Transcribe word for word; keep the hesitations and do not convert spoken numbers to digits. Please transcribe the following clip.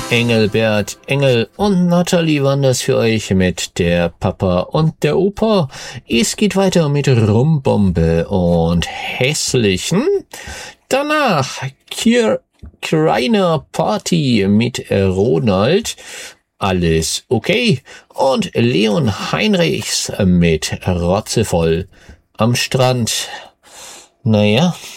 Engelbert Engel und Nathalie waren das für euch mit der Papa und der Opa. Es geht weiter mit Rumbombe und Hässlichen. Danach Kier, Kreiner Party mit Ronald. Alles okay. Und Leon Heinrichs mit Rotzevoll am Strand. Naja,